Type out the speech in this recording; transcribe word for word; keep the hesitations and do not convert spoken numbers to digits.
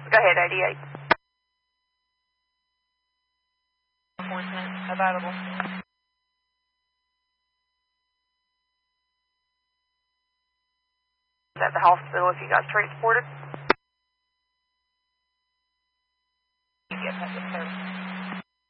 Go ahead, eighty-eight. Enforcement available. Is at the hospital if you got transported? Yes, that's it, sir.